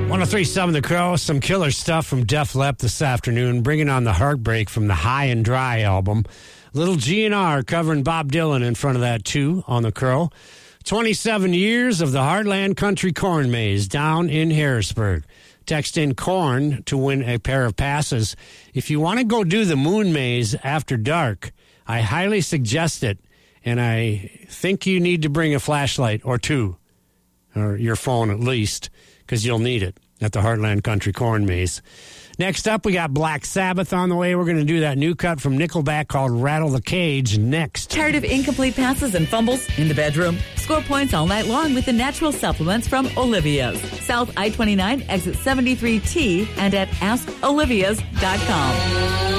103.7 The Crow, some killer stuff from Def Lepp this afternoon, bringing on the Heartbreak from the High and Dry album. Little G&R covering Bob Dylan in front of that, too, on The Crow. 27 years of the Heartland Country Corn Maze down in Harrisburg. Text in corn to win a pair of passes. If you want to go do the Moon Maze after dark, I highly suggest it, and I think you need to bring a flashlight or two, or your phone at least, because you'll need it at the Heartland Country Corn Maze. Next up, we got Black Sabbath on the way. We're going to do that new cut from Nickelback called Rattle the Cage next. Tired of incomplete passes and fumbles in the bedroom? Score points all night long with the natural supplements from Olivia's. South I-29, exit 73T, and at AskOlivias.com.